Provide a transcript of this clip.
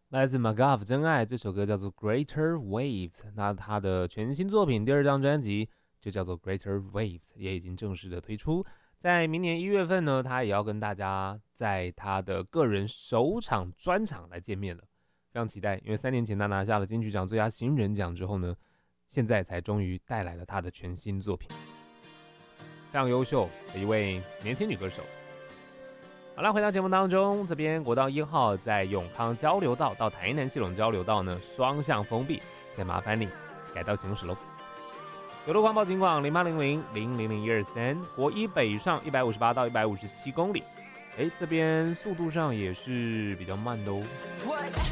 来自 Magov 真爱这首歌叫做 Greater Waves， 那他的全新作品第二张专辑就叫做 Greater Waves， 也已经正式的推出。在明年1月份呢，他也要跟大家在他的个人首场专场来见面了，非常期待。因为3年前他拿下了金曲奖最佳新人奖之后呢，现在才终于带来了他的全新作品，非常优秀的一位年轻女歌手。好了，回到节目当中，这边国道1号在永康交流道到台南系统交流道呢双向封闭，再麻烦你改道行驶喽。有路况报警广0800-000-123，国一北上158到157公里，这边速度上也是比较慢的哦。